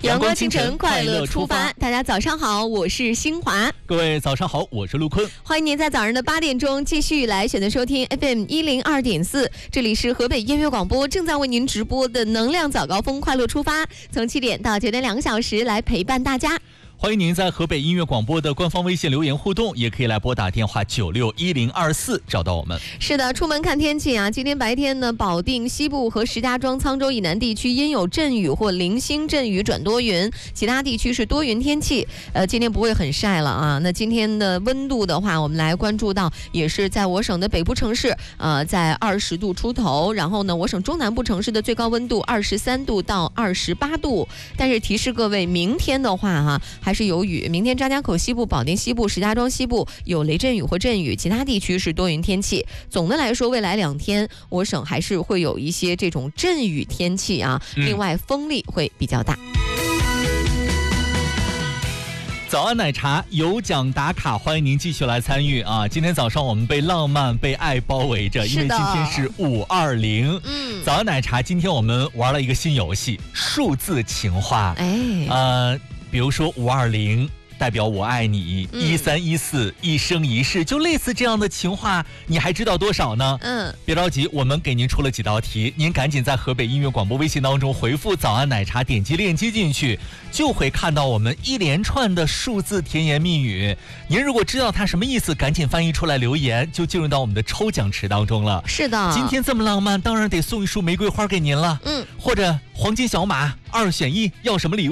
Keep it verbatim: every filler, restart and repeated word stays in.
阳光清晨，快乐出发。大家早上好，我是新华。 各位早上好，我是陆坤。 欢迎您在早上的八点钟继续来选择收听 F M 一零二点四，这里是河北音乐广播正在为您直播的能量早高峰，快乐出发，从七点到九点两个小时来陪伴大家。 欢迎您在河北音乐广播的官方微信留言互动，也可以来拨打电话九六一零二四找到我们。 是的，出门看天气啊，今天白天呢，保定西部和石家庄、沧州以南地区阴有阵雨或零星阵雨转多云，其他地区是多云天气。呃，今天不会很晒了啊。那今天的温度的话，我们来关注到，也是在我省的北部城市，呃，在二十度出头。然后呢，我省中南部城市的最高温度二十三度到二十八度。但是提示各位，明天的话哈、啊，还是有雨。明天张家口西部、保定西部、石家庄西部有雷阵雨或阵雨，其他地区是多云天气。总的来说，未来两天我省还是会有一些这种阵雨天气啊， 嗯、 另外风力会比较大。 早安奶茶有奖打卡，欢迎您继续来参与啊！今天早上我们被浪漫、被爱包围着，因为今天是五二零。嗯，早安奶茶，今天我们玩了一个新游戏——数字情话。哎，呃。比如说五二零代表我爱你，一三一四一生一世，就类似这样的情话，你还知道多少呢？嗯，别着急，我们给您出了几道题，您赶紧在河北音乐广播微信当中回复早安奶茶，点击链接进去，就会看到我们一连串的数字甜言蜜语。您如果知道它什么意思，赶紧翻译出来留言，就进入到我们的抽奖池当中了。 是的， 今天这么浪漫，当然得送一束玫瑰花给您了。嗯，或者黄金小马二选一，要什么礼物？